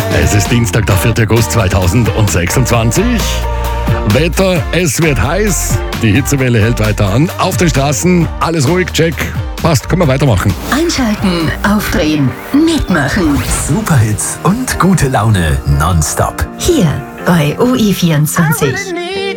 Es ist Dienstag, der 4. August 2026. Wetter, es wird heiß. Die Hitzewelle hält weiter an. Auf den Straßen, alles ruhig, check. Passt, können wir weitermachen. Einschalten, aufdrehen, mitmachen. Superhits und gute Laune nonstop. Hier bei OE24.